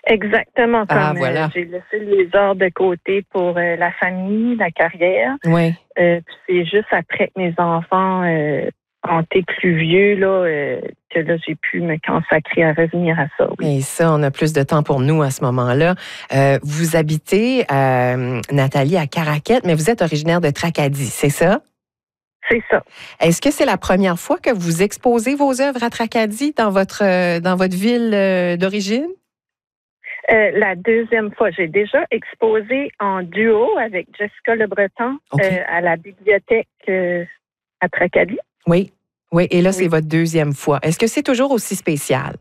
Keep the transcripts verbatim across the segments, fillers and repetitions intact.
Exactement, Ah, comme euh, voilà. j'ai laissé les arts de côté pour euh, la famille, la carrière. Oui. Euh, puis c'est juste après que mes enfants euh, ont été plus vieux là, euh, que là, j'ai pu me consacrer à revenir à ça, oui. Et ça, on a plus de temps pour nous à ce moment-là. Euh, vous habitez, euh, Nathalie, à Caraquette, mais vous êtes originaire de Tracadie, c'est ça? C'est ça. Est-ce que c'est la première fois que vous exposez vos œuvres à Tracadie dans votre, euh, dans votre ville euh, d'origine? Euh, la deuxième fois, j'ai déjà exposé en duo avec Jessica Le Breton OK. euh, à la bibliothèque euh, à Tracadie. Oui. Oui, et là, c'est Oui. votre deuxième fois. Est-ce que c'est toujours aussi spécial?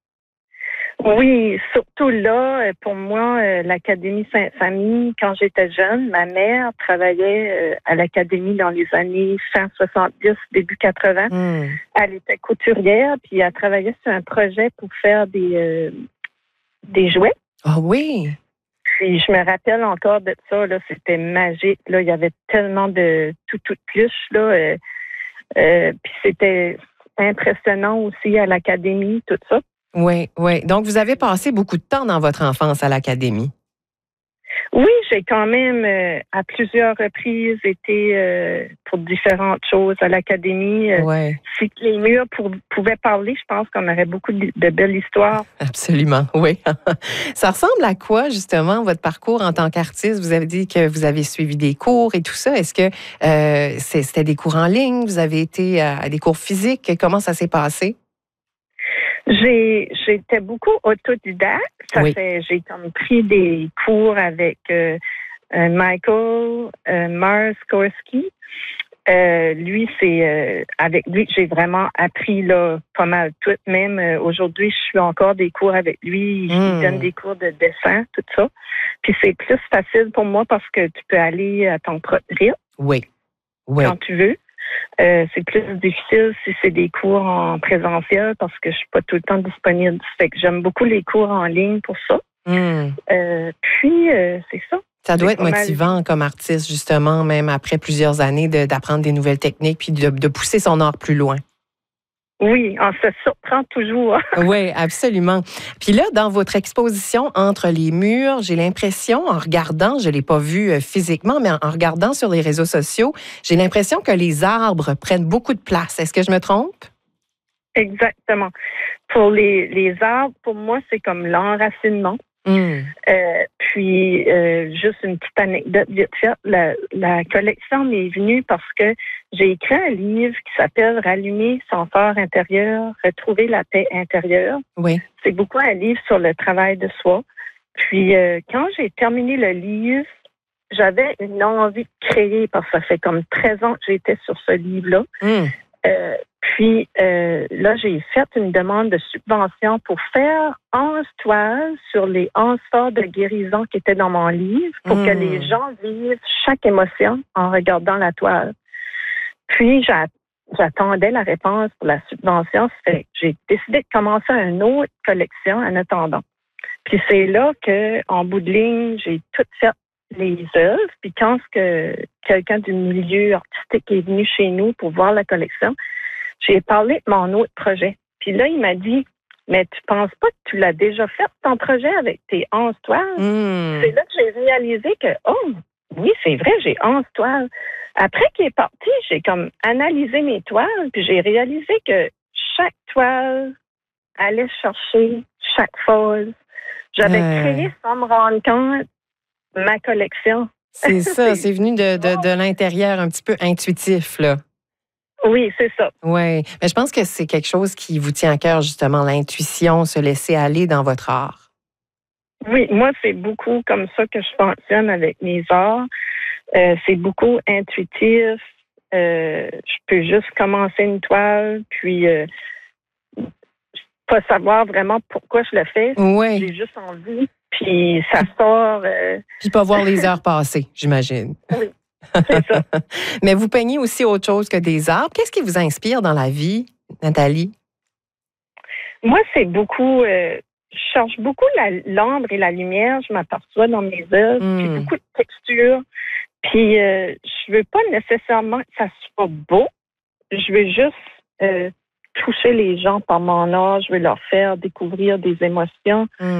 Oui, surtout là, euh, pour moi, euh, l'Académie Sainte-Famille, quand j'étais jeune, ma mère travaillait euh, à l'Académie dans les années fin soixante-dix, début quatre-vingts. Hmm. Elle était couturière, puis elle travaillait sur un projet pour faire des, euh, des jouets. Ah oui? Puis je me rappelle encore de ça, là, c'était magique. Là, il y avait tellement de tout tout de pluche, là. Euh, euh, puis c'était impressionnant aussi à l'Académie, tout ça. Oui, oui. Donc, vous avez passé beaucoup de temps dans votre enfance à l'Académie. Oui, j'ai quand même euh, à plusieurs reprises été euh, pour différentes choses à l'académie. Euh, Oui, si les murs pour- pouvaient parler, je pense qu'on aurait beaucoup de, de belles histoires. absolument, oui. Ça ressemble à quoi, justement, votre parcours en tant qu'artiste? Vous avez dit que vous avez suivi des cours et tout ça. Est-ce que euh, c'est- c'était des cours en ligne? Vous avez été à des cours physiques? Comment ça s'est passé? J'ai j'étais beaucoup autodidacte. Ça Oui. fait j'ai comme pris des cours avec euh, euh, Michael euh, Mars Korsky. Euh, lui, c'est euh, avec lui que j'ai vraiment appris là pas mal tout. Même euh, aujourd'hui, je suis encore des cours avec lui. Il, il donne Hmm. des cours de dessin, tout ça. Puis c'est plus facile pour moi parce que tu peux aller à ton propre rythme Oui, oui. quand tu veux. Euh, c'est plus difficile si c'est des cours en présentiel parce que je suis pas tout le temps disponible. Fait que j'aime beaucoup les cours en ligne pour ça. Hmm. Euh, puis euh, c'est ça. Ça doit C'est être pas mal. motivant comme artiste, justement, même après plusieurs années, de- d'apprendre des nouvelles techniques puis de, de pousser son art plus loin. Oui, on se surprend toujours. Oui, absolument. Puis là, dans votre exposition Entre les murs, j'ai l'impression, en regardant, je ne l'ai pas vu euh, physiquement, mais en, en regardant sur les réseaux sociaux, j'ai l'impression que les arbres prennent beaucoup de place. Est-ce que je me trompe? Exactement. Pour les, les arbres, pour moi, c'est comme l'enracinement. Hmm. Euh, puis, euh, juste une petite anecdote vite fait, la, la collection m'est venue parce que j'ai écrit un livre qui s'appelle Rallumer son fort intérieur, retrouver la paix intérieure. Oui. C'est beaucoup un livre sur le travail de soi. Puis, euh, quand j'ai terminé le livre, j'avais une envie de créer parce que ça fait comme treize ans que j'étais sur ce livre-là. Hmm. Euh, puis euh, là, j'ai fait une demande de subvention pour faire onze toiles sur les onze sorts de guérison qui étaient dans mon livre pour Mm. que les gens vivent chaque émotion en regardant la toile. Puis j'a- j'attendais la réponse pour la subvention. Fait que j'ai décidé de commencer une autre collection en attendant. Puis c'est là que, en bout de ligne, j'ai tout fait les œuvres. Puis quand ce que quelqu'un du milieu artistique est venu chez nous pour voir la collection, j'ai parlé de mon autre projet. Puis là, il m'a dit, mais tu penses pas que tu l'as déjà fait, ton projet, avec tes onze toiles? Hmm. C'est là que j'ai réalisé que, oh, oui, c'est vrai, j'ai onze toiles. Après qu'il est parti, j'ai comme analysé mes toiles, puis j'ai réalisé que chaque toile allait chercher chaque phase. J'avais Euh. créé, sans me rendre compte, ma collection. C'est ça, C'est- c'est venu de, de, de l'intérieur, un petit peu intuitif, là. Oui, c'est ça. Oui, mais je pense que c'est quelque chose qui vous tient à cœur, justement, l'intuition, se laisser aller dans votre art. Oui, moi, c'est beaucoup comme ça que je fonctionne avec mes arts. Euh, c'est beaucoup intuitif. Euh, je peux juste commencer une toile, puis euh, pas savoir vraiment pourquoi je le fais. Oui. J'ai juste envie, puis ça sort. Euh... Puis pas voir les heures passer, j'imagine. Oui, c'est ça. Mais vous peignez aussi autre chose que des arbres. Qu'est-ce qui vous inspire dans la vie, Nathalie? Moi, c'est beaucoup. Euh, je cherche beaucoup la, l'ombre et la lumière. Je m'aperçois dans mes œuvres. Mm. Puis beaucoup de textures. Puis euh, je veux pas nécessairement que ça soit beau. Je veux juste euh, toucher les gens par mon art. Je veux leur faire découvrir des émotions. Mm.